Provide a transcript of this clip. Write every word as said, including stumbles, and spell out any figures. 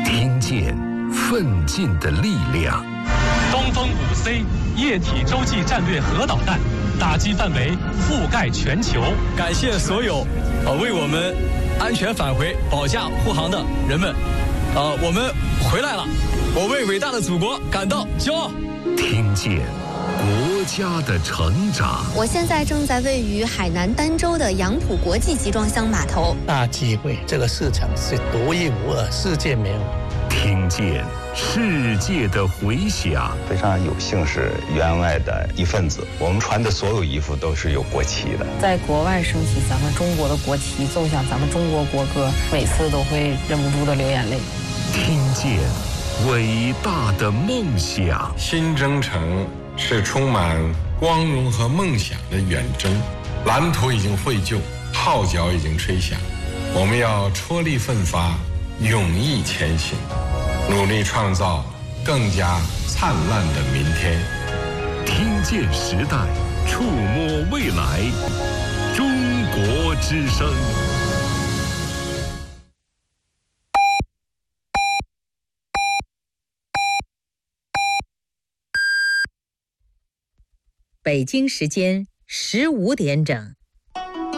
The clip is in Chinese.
听见奋进的力量。 东风五 C 液体洲际战略核导弹打击范围覆盖全球。 感谢所有呃为我们安全返回、保驾护航的人们。呃，我们回来了，我为伟大的祖国感到骄傲。 听见国家的成长。 我现在正在位于海南儋州的杨浦国际集装箱码头。 大机会，这个市场是独一无二，世界没有。 听见世界的回响。 非常有幸是员外的一份子，我们穿的所有衣服都是有国旗的。 在国外升起咱们中国的国旗，奏响咱们中国国歌，每次都会忍不住的流眼泪。 听见伟大的梦想。 新征程是充满光荣和梦想的远征，蓝图已经绘就，号角已经吹响，我们要踔厉奋发，勇毅前行，努力创造更加灿烂的明天。 听见时代，触摸未来，中国之声。 北京时间十五点整。